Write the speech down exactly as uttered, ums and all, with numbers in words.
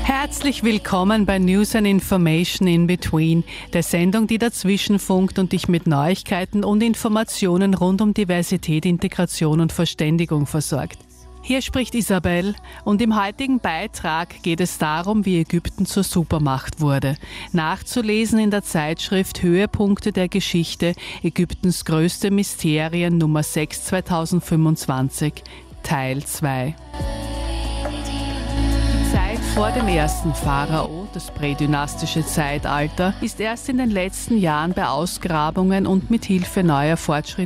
Herzlich willkommen bei News and Information in Between, der Sendung, die dazwischen funkt und dich mit Neuigkeiten und Informationen rund um Diversität, Integration und Verständigung versorgt. Hier spricht Isabel und im heutigen Beitrag geht es darum, wie Ägypten zur Supermacht wurde. Nachzulesen in der Zeitschrift Höhepunkte der Geschichte, Ägyptens größte Mysterien Nummer sechs zweitausendfünfundzwanzig, Teil zwei. Die Zeit vor dem ersten Pharao, das prädynastische Zeitalter, ist erst in den letzten Jahren bei Ausgrabungen und mit Hilfe neuer Fortschritte